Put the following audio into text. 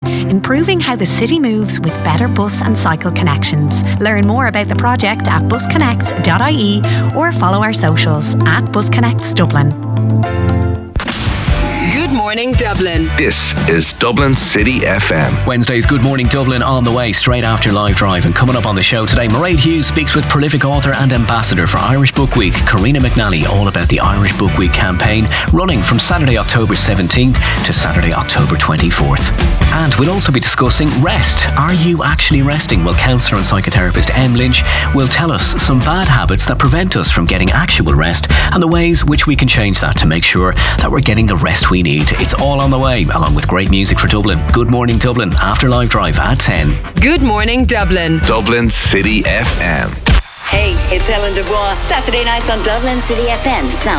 improving how the city moves with better bus and cycle connections. Learn more about the project at busconnects.ie or follow our socials at Busconnects Dublin. Good Morning Dublin. This is Dublin City FM. Wednesday's Good Morning Dublin on the way straight after Live Drive. And coming up on the show today, Mairead Hughes speaks with prolific author and ambassador for Irish Book Week, Karina McNally, all about the Irish Book Week campaign running from Saturday, October 17th to Saturday, October 24th. And we'll also be discussing rest. Are you actually resting? Well, counsellor and psychotherapist Em Lynch will tell us some bad habits that prevent us from getting actual rest and the ways which we can change that to make sure that we're getting the rest we need. It's all on the way, along with great music for Dublin. Good Morning Dublin, after Live Drive at 10. Good Morning Dublin. Dublin City FM. Hey, it's Ellen DeBois. Saturday nights on Dublin City FM. Sound